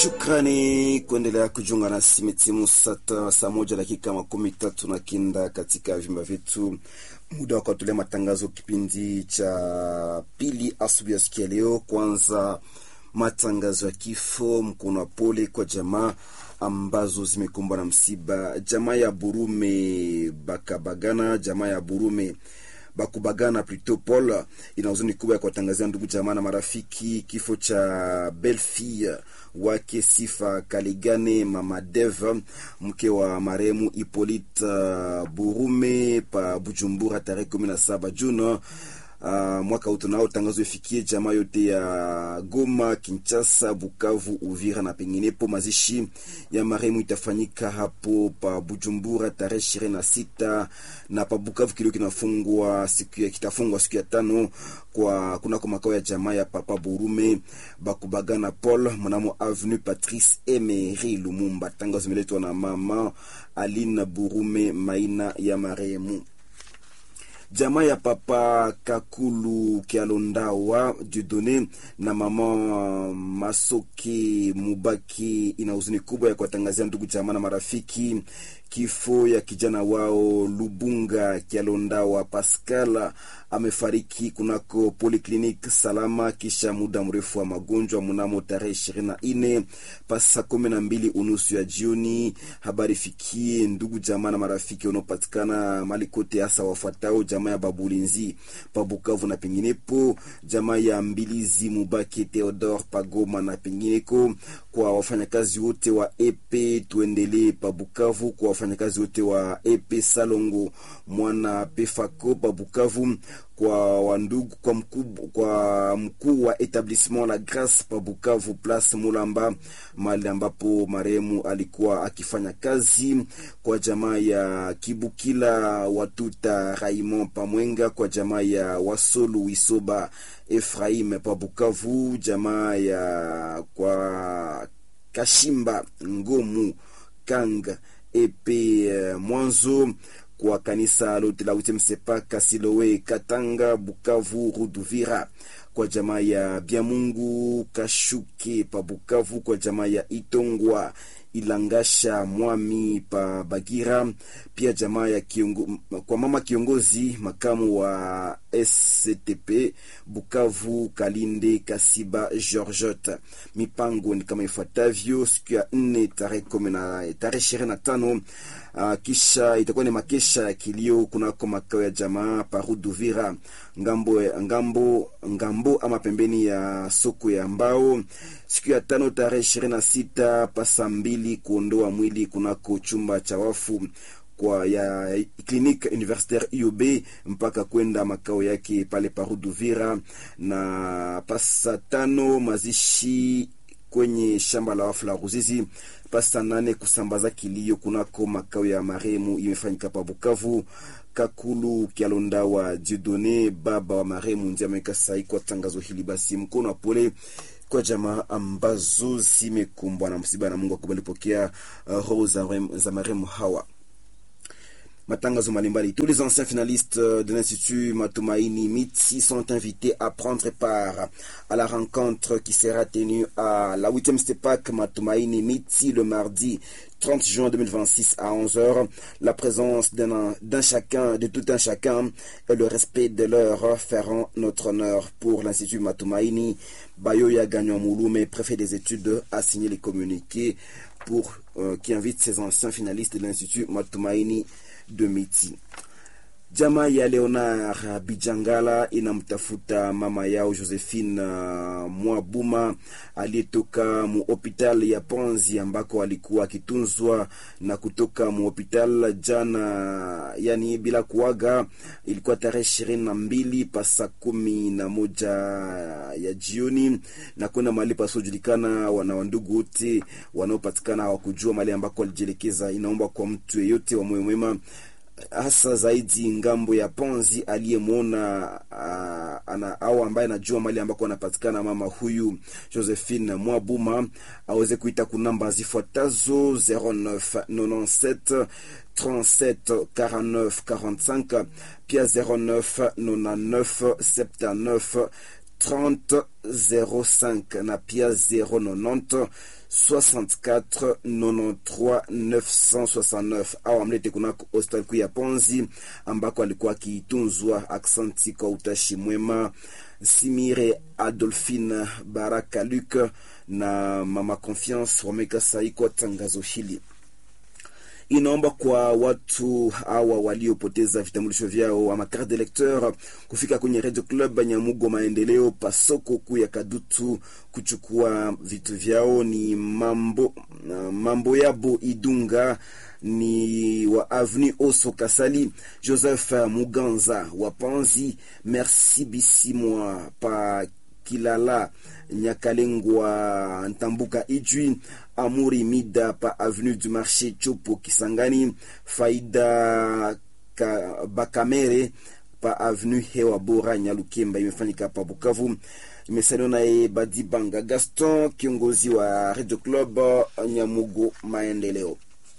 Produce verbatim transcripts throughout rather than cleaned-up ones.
Shukrani kuendelea kujiunga nasi metimu sata saa moja dakika makumi tatu na kinda katika vimba vyetu. Muda wa kuwatolea matangazo kipindi cha pili asubuhi ya sikia leo. Kwanza matangazo ya kifo, mkono wa pole kwa jamaa ambazo zimekumbwa na msiba. Jamaa ya Burume Bakabagana, jamaa ya Burume Bakubagana plutôt Paul ina huzuni kubwa ya kuwatangazia ndugu jamaa na marafiki kifo cha Belfie wake Sifa Kaligane Mama Dev, mke wa marehemu Hippolyte Burume pa Bujumbura tarehe kumi na saba Juni. Uh, mwaka utunao tangazo ifikie jamaa yote ya Goma, Kinshasa, Bukavu, Uvira na penginepo. Mazishi ya marehemu itafanyika hapo pa Bujumbura tarehe ishirini na sita na pa Bukavu kilio kinafungwa siku ya kitafungwa siku ya tano kwa kuna kwa makao ya jamaa ya Papa Burume Bakubagana Paul mnamo Avenue Patrice Emery Lumumba. Tangazo imeletwa na mama Aline Burume Maina ya marehemu. Jamaa ya Papa Kakulu Kialondawa Dieudonné na mama Masoki Mubaki ina huzuni kubwa ya kuwatangazia ndugu jamaa na marafiki kifo ya kijana wao Lubunga Kialondawa Pascal amefariki kunako Polyclinique Salama kisha muda mrefu wa magonjwa mnamo tarehe ishirini na nne pasa kumi na mbili unusu ya jioni. Habari fikie ndugu jamaa na marafiki wanaopatikana malikote hasa wafuatao: jamaa ya Babulinzi Pabukavu na penginepo, jamaa ya Mbilizi Mubaki Theodore Pagoma na pengineko, kwa wafanyakazi wote wa E P tuendelee Pabukavu, kwa wafanyakazi wote wa E P Salongo mwana Pefako Pabukavu, kwa wandugu kwa mkuu kwa mkuu wa etablissement La Grace pa Bukavu Place Mulamba mahali ambapo marehemu alikuwa akifanya kazi, kwa jamaa ya Kibukila Watuta Raymond Pamwenga, kwa jamaa ya Wasolu Wisoba Efraim pa Bukavu, jamaa ya kwa Kashimba Ngomu Kang Epe Mwanzo, kwa kanisa lote la Utemsepa Kasilowe Katanga Bukavu Ruduvira, kwa jamaa ya Biamungu Kashuke pa Bukavu, kwa jamaa ya Itongwa Ilangasha Mwami pa Bagira, pia jamaa ya kiongo, kwa mama kiongozi makamu wa S T P Bukavu Kalinde Kasiba Georgette. Mipango ni kama ifuatavyo: siku ya nne tarehe kumi na tarehe ishirini na tano Uh, kisha itakuwa ni makesha ya kilio kunako makao ya jamaa Paruduvira ngambo ngambo ngambo ama pembeni ya soko ya mbao. Siku ya tano tarehe ishirini na sita pasa mbili kuondoa mwili kunako chumba cha wafu kwa ya Clinique Universitaire I O B mpaka kwenda makao yake pale Paruduvira, na pasa tano mazishi kwenye shamba la wafu la Ruzizi. Pasa nane kusambaza kilio kunako makao ya marehemu imefanyika pa Bukavu. Kakulu Kialondawa Dieudonné baba wa marehemu ndiye ameweka sahihi kwa tangazo hili. Basi mkono wa pole kwa jamaa ambazo zimekumbwa na msiba, na Mungu akubali pokea uh, roho za marehemu hawa. Matangazo mbalimbali. Tous les anciens finalistes de l'Institut Matumaini Mitsi sont invités à prendre part à la rencontre qui sera tenue à la huitième Stepak Matumaini Mitsi le mardi trente juin deux mille vingt-six à onze heures. La présence d'un, d'un chacun, de tout un chacun et le respect de leur feront notre honneur pour l'Institut Matumaini. Bayoya Gagnon Mouloumé, préfet des études, a signé les communiqués pour euh, qui invite ces anciens finalistes de l'Institut Matumaini de Miti. Jamaa ya Leonard Bijangala inamtafuta mama yao Josephine uh, Mwabuma aliyetoka mu hospital ya Panzi ambako alikuwa akitunzwa na kutoka mu hospital jana, yani bila kuaga. Ilikuwa tarehe ishirini na mbili pasa kumi na moja ya jioni, na kuna mahali pasojulikana. Wana wandugu wote wanaopatikana hawakujua mahali ambako alijielekeza. Inaomba kwa mtu yeyote wa moyo mwema, hasa zaidi ngambo ya Ponzi, aliyemwona uh, ana au ambaye anajua mali ambako anapatikana mama huyu Josephine Mwabuma, aweze kuita kunamba zifuatazo: zero neuf quatre-vingt-dix-sept trente-sept quarante-neuf quarante-cinq, pia zero neuf quatre-vingt-dix-neuf soixante-neuf trente zéro cinq na pia zéro nonante soixante-quatre quatre-vingt-treize neuf cent soixante-neuf au amlete kunako hostel kuu ya Ponzi ambako alikuwa akitunzwa. Aksanti kwa utashi mwema Simire Adolphine Baraka Luc na Mama Confiance wameka saiko tangazo hili. Inaomba kwa watu hawa waliopoteza vitambulisho vyao ama carte d'électeur kufika kwenye Radio Club Nyamugo Maendeleo pasoko kuu ya Kadutu kuchukua vitu vyao. Ni mambo mambo yabo Idunga ni wa Avenue Oso Kasali, Joseph Muganza wa Panzi, Merci Bisimwa pa Kilala Nyakalengwa Ntambuka Ijwi, Amuri Mida pa Avenue du Marché Chopo Kisangani, Faida ka Bakamere pa Avenue Hewa Bora Nyalukemba. Imefanyika pa Bukavu. Imesaliwa na Badibanga Gaston, kiongozi wa Radio Club Nyamugo Maendeleo.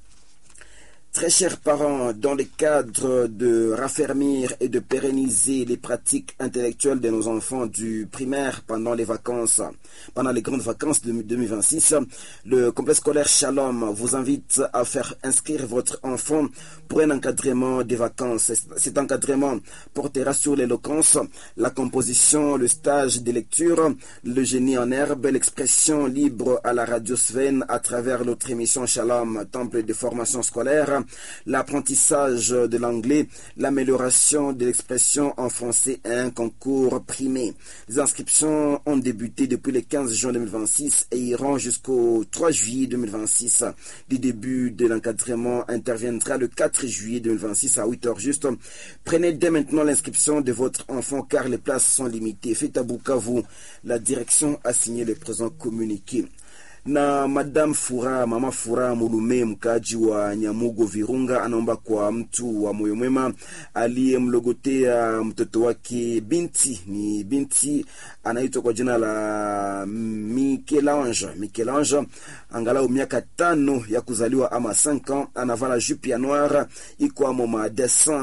Très chers parents, dans le cadre de raffermir et de pérenniser les pratiques intellectuelles de nos enfants du primaire pendant les vacances, pendant les grandes vacances de deux mille vingt-six, le complexe scolaire Shalom vous invite à faire inscrire votre enfant pour un encadrement des vacances. Cet encadrement portera sur l'éloquence, la composition, le stage de lecture, le génie en herbe, l'expression libre à la radio Sven à travers notre émission Shalom, temple de formation scolaire, l'apprentissage de l'anglais, l'amélioration de l'expression en français et un concours primé. Les inscriptions ont débuté depuis le quinze juin deux mille vingt-six et iront jusqu'au trois juillet deux mille vingt-six. Le début de l'encadrement interviendra le quatre juillet deux mille vingt-six à huit heures juste. Prenez dès maintenant l'inscription de votre enfant car les places sont limitées. Faites à Bukavu. La direction a signé le présent communiqué. Na Madame Fura, Mama Fura Mulume, mkaji wa Nyamugo Virunga, anaomba kwa mtu wa moyo mwema aliyemlogotea mtoto wake binti. Ni binti anaitwa kwa jina la Michelange. Michelange angalau miaka tano ya kuzaliwa ama cinq ans, anavala jupe ya noir iko amo ma dessin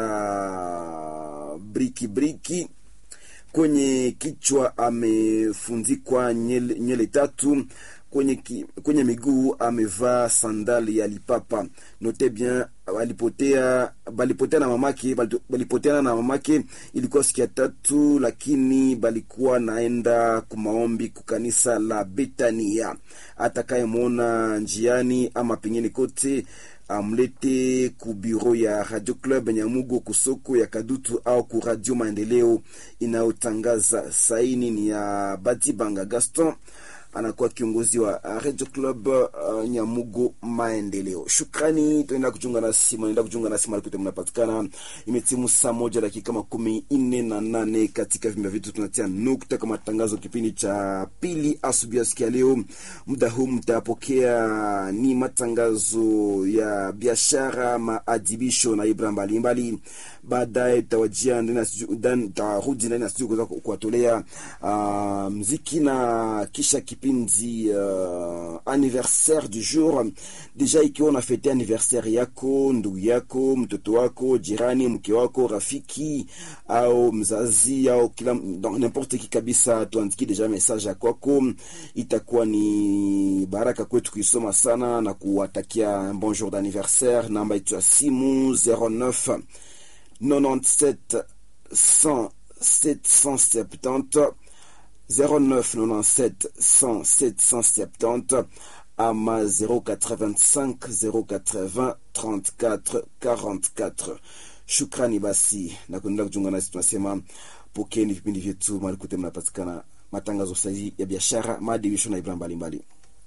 za briki briki. Kwenye kichwa amefundikwa nyele, nyele tatu. Kwenye, ki, kwenye miguu amevaa sandali ya lipapa. Note bien, balipotea balipotea na mamake balipotea na mamake ilikuwa siku ya tatu, lakini balikuwa naenda kumaombi kukanisa la Betania. Atakayemwona njiani ama pengine kote amlete ku bureau ya Radio Club Nyamugo kusoko ya Kadutu au ku Radio Maendeleo inayotangaza. Saini ni ya Badibanga Gaston, anakuwa kiongozi wa Radio Club uh, Nyamugo Maendeleo. Shukrani, tunaenda kujiunga na simu, tunaenda kujiunga na simu alikote mnapatikana. Imetimu saa moja dakika makumi nne na nane katika vimba vitu tunatia nukta kama tangazo kipindi cha pili asubuhi ya sikia leo. Muda huu mtapokea ni matangazo ya biashara, maadibisho na ibra mbalimbali. Baadaye tawajia ndani na tarudi ndani na studio kuweza kuwatolea uh, muziki na kisha kipindi uh, anniversaire du jour. Deja ikiwa na fete anniversaire yako, ndugu yako, mtoto wako, jirani, mke wako, rafiki au mzazi au kila dans n'importe qui kabisa, tuandiki deja message kwako. Itakuwa ni baraka kwetu kuisoma sana na kuwatakia un bon jour d'anniversaire. Namba yetu ya simu zéro neuf quatre-vingt-dix-sept cent sept cent soixante-dix zéro neuf quatre-vingt-dix-sept cent sept cent soixante-dix ama zéro quatre-vingt-cinq zéro quatre-vingts trente-quatre quarante-quatre. Shukrani basi na kuendelea kujiunga nasi. Tunasema pokeni vipindi vyetu malikote mnapatikana, matangazo sahihi ya biashara, maadibisho na ibra mbalimbali.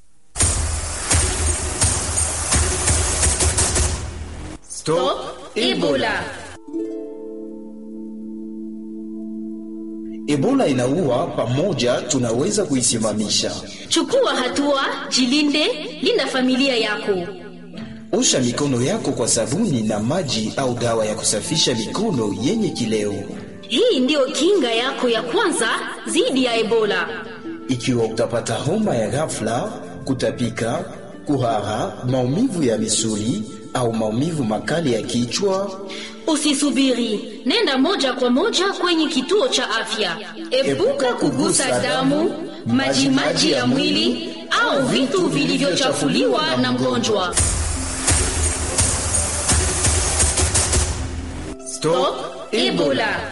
Stop Ebola. Ebola inaua, pamoja tunaweza kuisimamisha. Chukua hatua, jilinde, linda familia yako. Osha mikono yako kwa sabuni na maji au dawa ya kusafisha mikono yenye kileo. Hii ndio kinga yako ya kwanza dhidi ya Ebola. Ikiwa utapata homa ya ghafla, kutapika, kuhara, maumivu ya misuli au maumivu makali ya kichwa? Usisubiri, nenda moja kwa moja kwenye kituo cha afya. Epuka kugusa damu, majimaji ya mwili au vitu vilivyochafuliwa na mgonjwa. Stop Ebola.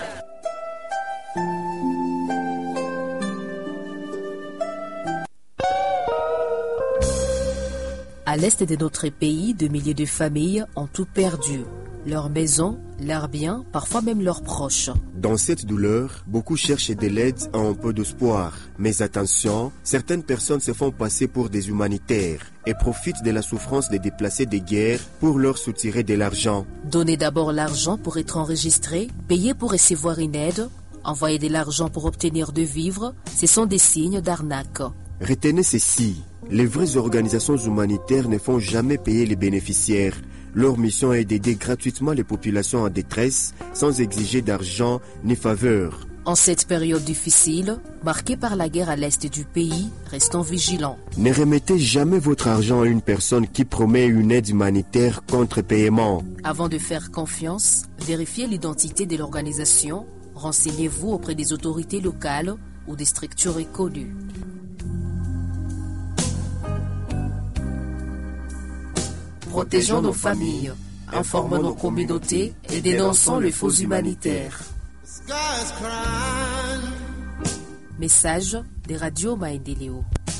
À l'est de notre pays, de milliers de familles ont tout perdu. Leurs maisons, leurs biens, parfois même leurs proches. Dans cette douleur, beaucoup cherchent de l'aide et un peu d'espoir. Mais attention, certaines personnes se font passer pour des humanitaires et profitent de la souffrance des déplacés de guerre pour leur soutirer de l'argent. Donner d'abord l'argent pour être enregistré, payer pour recevoir une aide, envoyer de l'argent pour obtenir de vivres, ce sont des signes d'arnaque. Retenez ceci, les vraies organisations humanitaires ne font jamais payer les bénéficiaires. Leur mission est d'aider gratuitement les populations en détresse sans exiger d'argent ni faveur. En cette période difficile, marquée par la guerre à l'est du pays, restons vigilants. Ne remettez jamais votre argent à une personne qui promet une aide humanitaire contre paiement. Avant de faire confiance, vérifiez l'identité de l'organisation, renseignez-vous auprès des autorités locales ou des structures reconnues. Protégeons nos familles, informons nos communautés et dénonçons les faux humanitaires. Message des radios Maendeleo.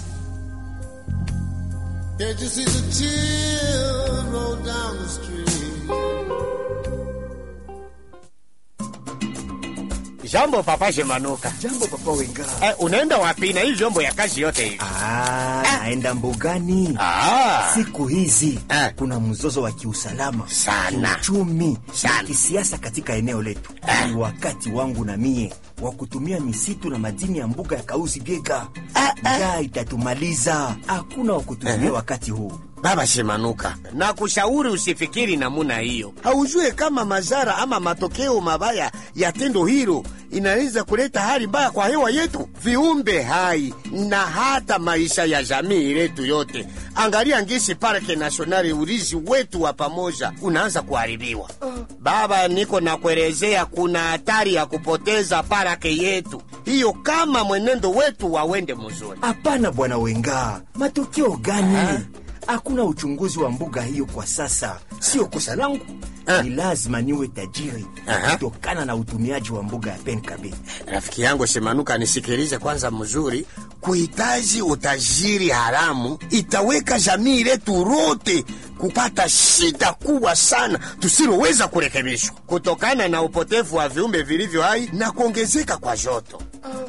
Jambo papa Shemanuka. Jambo papa Wenga. Eh, unaenda wapi na hii vyombo ya kazi yote hivi? Ah, naenda mbugani. Ah. Siku hizi Eh. kuna mzozo wa kiusalama Sana. kiuchumi Sana. na kisiasa katika eneo letu. Eh. Ni wakati wangu na mie wa kutumia misitu na madini ya mbuga ya Kausi Biega. Eh, eh. Njaa itatumaliza, hakuna wa kutumia Eh. wakati huu. Baba Shemanuka, na kushauri usifikiri namuna hiyo. Haujue kama madhara ama matokeo mabaya ya tendo hilo inaweza kuleta hali mbaya kwa hewa yetu, viumbe hai na hata maisha ya jamii letu yote. Angalia ngisi parke nationale, urizi wetu wa pamoja unaanza kuharibiwa. Baba, niko na kuelezea, kuna hatari ya kupoteza parke yetu hiyo kama mwenendo wetu wawende mzuri. Hapana bwana Wenga, matokeo gani? Hakuna uchunguzi wa mbuga hiyo kwa sasa. Sio kosa langu. Ah. Ni lazima niwe tajiri Aha. kutokana na utumiaji wa mbuga ya Penkabe. Rafiki yangu Shemanuka, nisikilize kwanza mzuri. Kuhitaji utajiri haramu itaweka jamii letu lote kupata shida kubwa sana tusiloweza kurekebishwa kutokana na upotevu wa viumbe vilivyo hai na kuongezeka kwa joto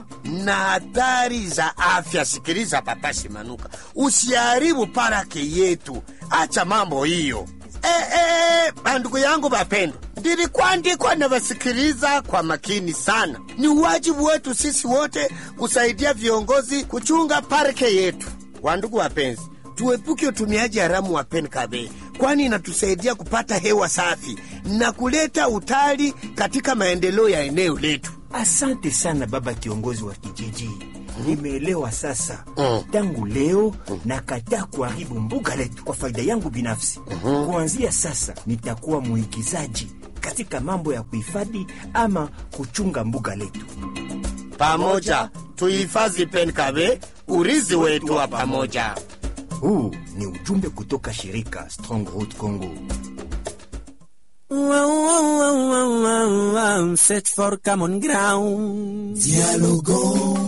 na hatari za afya. Sikiliza papa Shemanuka, usiharibu parake yetu, acha mambo hiyo. Eh, eh, bandugu yangu bapendwa, ndilikuandikwa na wasikiliza kwa makini sana. Ni wajibu wetu sisi wote kusaidia viongozi kuchunga parke yetu. Wandugu wapenzi, tuepuke utumiaji haramu wa Penkabe, kwani inatusaidia kupata hewa safi na kuleta utali katika maendeleo ya eneo letu. Asante sana baba kiongozi wa kijiji. Nimeelewa sasa. Mm. Tangu leo nakataa kuharibu mbuga letu kwa faida yangu binafsi. Kuanzia sasa nitakuwa muigizaji katika mambo ya kuhifadhi ama kuchunga mbuga letu. Pamoja tuhifadhi Penkabe, urithi wetu wa pamoja. Huu ni ujumbe kutoka shirika Strong Road Congo. Set for common ground. Dialogo.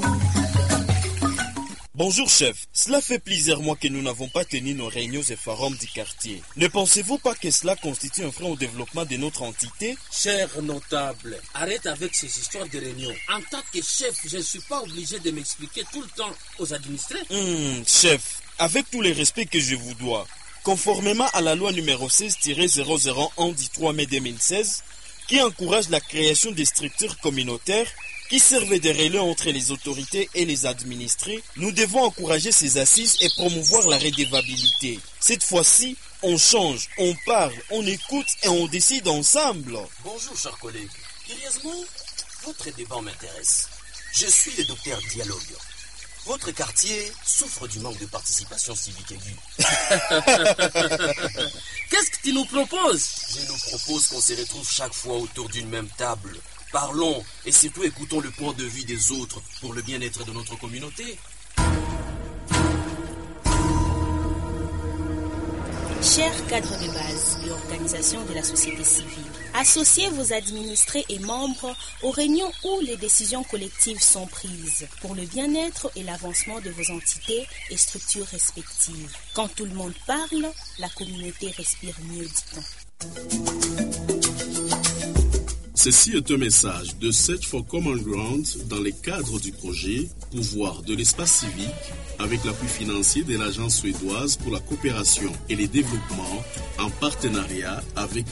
Bonjour chef, cela fait plusieurs mois que nous n'avons pas tenu nos réunions et forums du quartier. Ne pensez-vous pas que cela constitue un frein au développement de notre entité? Cher notable, arrête avec ces histoires de réunions. En tant que chef, je ne suis pas obligé de m'expliquer tout le temps aux administrés. Hmm, chef, avec tout le respect que je vous dois, conformément à la loi numéro seize tiret zéro zéro un du trois mai deux mille seize, qui encourage la création des structures communautaires qui servent de relais entre les autorités et les administrés, nous devons encourager ces assises et promouvoir la redevabilité. Cette fois-ci, on change, on parle, on écoute et on décide ensemble. Bonjour, chers collègues. Curieusement, votre débat m'intéresse. Je suis le docteur Dialogue. Votre quartier souffre du manque de participation civique aiguë. qu'est-ce que tu nous proposes? Je nous propose qu'on se retrouve chaque fois autour d'une même table. Parlons et surtout écoutons le point de vue des autres pour le bien-être de notre communauté. Chers cadres de base et organisations de la société civile, associez vos administrés et membres aux réunions où les décisions collectives sont prises pour le bien-être et l'avancement de vos entités et structures respectives. Quand tout le monde parle, la communauté respire mieux, dit-on. Ceci est un message de Search for Common Ground dans le cadre du projet Pouvoir de l'espace civique avec l'appui financier de l'Agence suédoise pour la coopération et le développement en partenariat avec